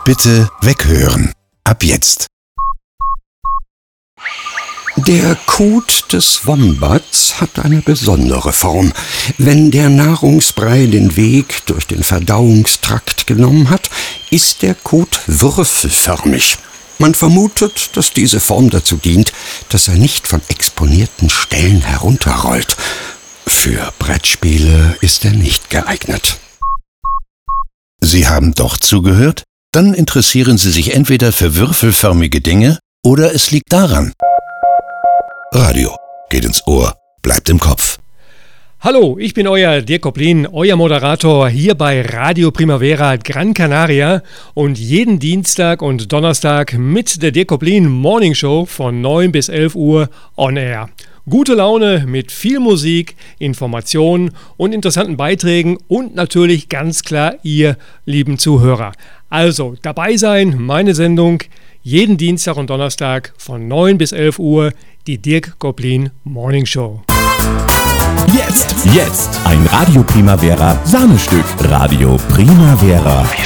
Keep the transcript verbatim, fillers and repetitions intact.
Bitte weghören. Ab jetzt. Der Kot des Wombats hat eine besondere Form. Wenn der Nahrungsbrei den Weg durch den Verdauungstrakt genommen hat, ist der Kot würfelförmig. Man vermutet, dass diese Form dazu dient, dass er nicht von exponierten Stellen herunterrollt. Für Brettspiele ist er nicht geeignet. Sie haben doch zugehört? Dann interessieren Sie sich entweder für würfelförmige Dinge oder es liegt daran. Radio geht ins Ohr, bleibt im Kopf. Hallo, ich bin euer Dirk Koplin, euer Moderator hier bei Radio Primavera Gran Canaria und jeden Dienstag und Donnerstag mit der Dirk Koplin Morning Show von neun bis elf Uhr on air. Gute Laune mit viel Musik, Informationen und interessanten Beiträgen und natürlich ganz klar ihr lieben Zuhörer. Also dabei sein, meine Sendung jeden Dienstag und Donnerstag von neun bis elf Uhr, die Dirk Koplin Morning Show. Jetzt, jetzt ein Radio Primavera Sahnestück. Radio Primavera.